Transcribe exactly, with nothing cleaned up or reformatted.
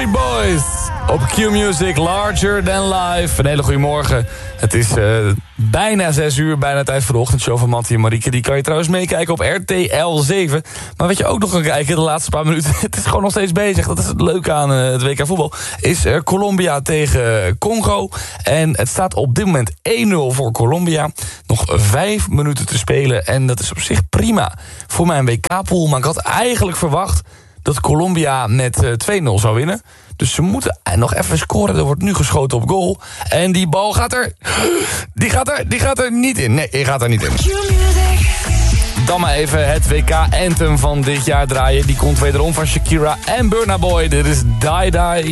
Backstreet Boys op Q-Music, Larger Than Life. Een hele goede morgen. Het is uh, bijna zes uur, bijna tijd voor de ochtendshow van Mattie en Marieke. Die kan je trouwens meekijken op R T L zeven. Maar wat je ook nog kan kijken de laatste paar minuten... het is gewoon nog steeds bezig, dat is het leuke aan uh, het W K voetbal... is uh, Colombia tegen Congo. En het staat op dit moment één nul voor Colombia. Nog vijf minuten te spelen en dat is op zich prima voor mijn W K-pool. Maar ik had eigenlijk verwacht dat Colombia met uh, twee nul zou winnen. Dus ze moeten nog even scoren. Er wordt nu geschoten op goal. En die bal gaat er... Die gaat er, die gaat er niet in. Nee, die gaat er niet in. Dan maar even het W K-anthem van dit jaar draaien. Die komt wederom van Shakira en Burna Boy. Dit is Die Die.